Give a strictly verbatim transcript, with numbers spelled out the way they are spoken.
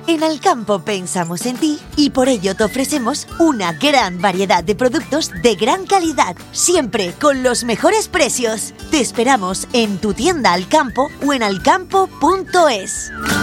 En Alcampo pensamos en ti y por ello te ofrecemos una gran variedad de productos de gran calidad, siempre con los mejores precios. Te esperamos en tu tienda Alcampo o en alcampo punto es.